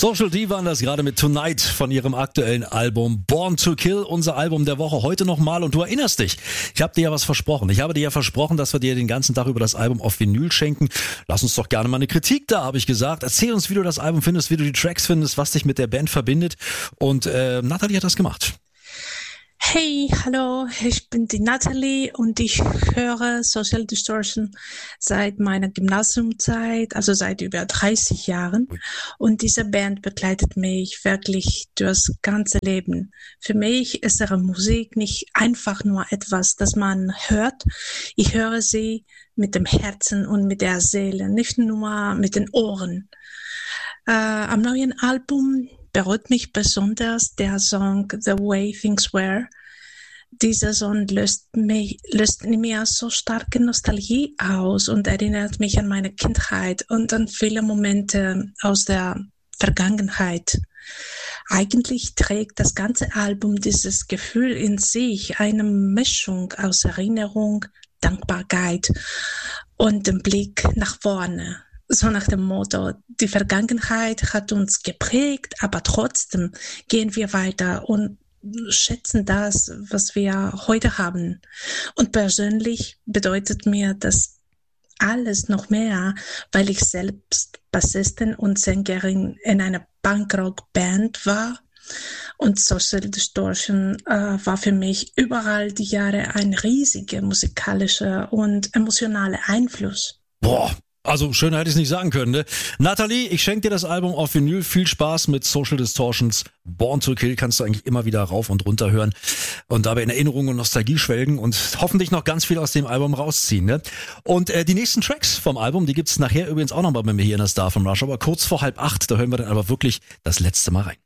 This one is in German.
Social D waren das gerade mit Tonight von ihrem aktuellen Album Born to Kill, unser Album der Woche heute nochmal. Und du erinnerst dich, ich habe dir ja was versprochen. Ich habe dir ja versprochen, dass wir dir den ganzen Tag über das Album auf Vinyl schenken. Lass uns doch gerne mal eine Kritik da, habe ich gesagt. Erzähl uns, wie du das Album findest, wie du die Tracks findest, was dich mit der Band verbindet. Und Nathalie hat das gemacht. Hey, hallo, ich bin die Nathalie und ich höre Social Distortion seit meiner Gymnasiumzeit, also seit über 30 Jahren. Und diese Band begleitet mich wirklich durchs ganze Leben. Für mich ist ihre Musik nicht einfach nur etwas, das man hört. Ich höre sie mit dem Herzen und mit der Seele, nicht nur mit den Ohren. Am neuen Album berührt mich besonders der Song The Way Things Were. Dieser Song löst in mir so starke Nostalgie aus und erinnert mich an meine Kindheit und an viele Momente aus der Vergangenheit. Eigentlich trägt das ganze Album dieses Gefühl in sich, eine Mischung aus Erinnerung, Dankbarkeit und dem Blick nach vorne. So nach dem Motto, die Vergangenheit hat uns geprägt, aber trotzdem gehen wir weiter und schätzen das, was wir heute haben. Und persönlich bedeutet mir das alles noch mehr, weil ich selbst Bassistin und Sängerin in einer Punkrock-Band war. Und Social Distortion war für mich überall die Jahre ein riesiger musikalischer und emotionaler Einfluss. Boah. Also schöner hätte ich es nicht sagen können, ne? Nathalie, ich schenke dir das Album auf Vinyl. Viel Spaß mit Social Distortions. Born to Kill kannst du eigentlich immer wieder rauf und runter hören und dabei in Erinnerung und Nostalgie schwelgen und hoffentlich noch ganz viel aus dem Album rausziehen, ne? Und die nächsten Tracks vom Album, die gibt's nachher übrigens auch noch mal bei mir hier in der Star von Rush, aber kurz vor 7:30, da hören wir dann aber wirklich das letzte Mal rein.